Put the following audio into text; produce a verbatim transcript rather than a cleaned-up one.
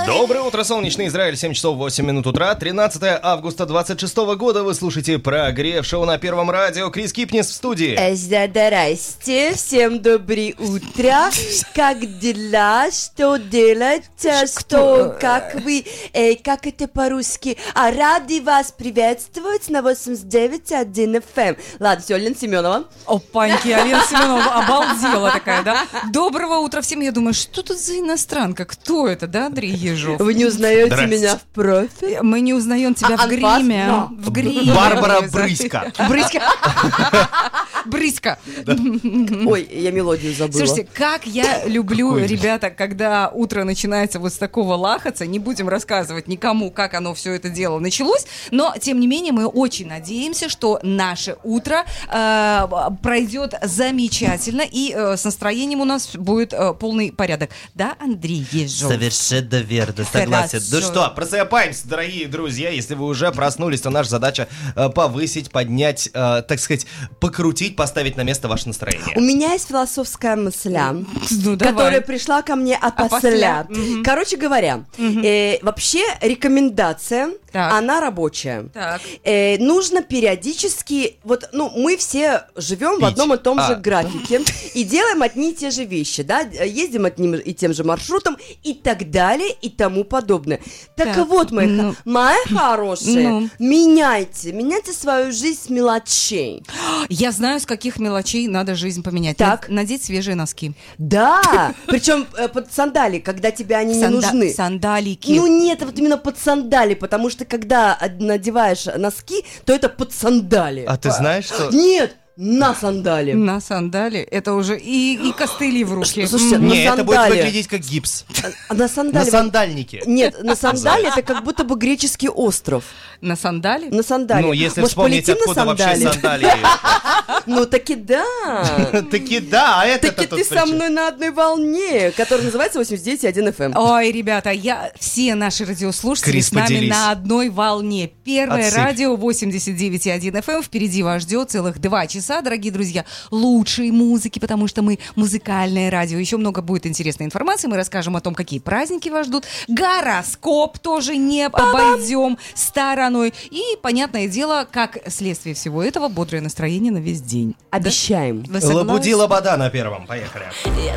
Доброе утро, солнечный Израиль, семь часов восемь минут утра, тринадцатое августа двадцать шестого года. Вы слушаете прогрев шоу на Первом радио. Крис Кипнис в студии. Здрасте, всем доброе утро. Как дела? Что делать? Что, как вы, э, как это по-русски? А рады вас приветствовать на восемьдесят девять и один эф эм. Ладно, все, Лена Семенова. Опаньки, Алена Семенова обалдела такая, да? Доброго утра всем. Я думаю, что тут за иностранка? Кто это, да, Андрей Ежов? Вы не узнаете меня в профиль? Мы не узнаем тебя а, в гриме. Да. В гриме. Барбара Брыська. Брыська. Брыська. Ой, я мелодию забыла. Слушайте, как я люблю, Какой? ребята, когда утро начинается вот с такого лахаца. Не будем рассказывать никому, как оно все это дело началось. Но, тем не менее, мы очень надеемся, что наше утро э, пройдет замечательно. И э, с настроением у нас будет э, полный порядок. Да, Андрей Ежов? Совершенно верно, согласен. Хорошо. Ну что, просыпаемся, дорогие друзья. Если вы уже проснулись, то наша задача э, повысить, поднять, э, так сказать, покрутить, поставить на место ваше настроение. У меня есть философская мысль, Ну, которая давай. пришла ко мне от А посля. после? Короче говоря, э, вообще рекомендация, Так. она рабочая. Так. Э, нужно периодически, вот, ну, мы все живем в Пить. одном и том А. же графике и делаем одни и те же вещи, да, ездим одним и тем же маршрутом и так далее и тому подобное. Так, Так, вот, мои, ну. ха- мои хорошие, Ну. меняйте, меняйте свою жизнь с мелочей. Я знаю, с каких мелочей надо жизнь поменять. Так. Надеть свежие носки. Да, причем э, под сандали, когда тебе они не Санда- нужны. Сандалики. Ну нет, вот именно под сандали, потому что когда од- надеваешь носки, то это под сандали. А ты знаешь, что... Нет, на сандали. На сандали. Это уже и, и костыли в руки. Слушайте, М. на Не, это будет сандали. выглядеть как гипс. А на На сандали... сандальнике. Нет, на сандали это как будто бы греческий остров. На сандали? На сандали. Ну, если Может, вспомнить, полетим на откуда вообще сандали? сандалии. Ну, таки да. Таки да, а это Таки ты со мной на одной волне, которая называется восемьдесят девять и один эф эм. Ой, ребята, я, все наши радиослушатели Крис, с нами поделись. на одной волне. Первое Отсыпь. радио восемьдесят девять и один эф эм. Впереди вас ждет целых два часа, дорогие друзья, лучшей музыки, потому что мы музыкальное радио. Еще много будет интересной информации. Мы расскажем о том, какие праздники вас ждут. Гороскоп тоже не обойдем стороной. И, понятное дело, как следствие всего этого, бодрое настроение на весь день. Обещаем. Вы согласны? Лабуди Лобода на первом. Поехали. Я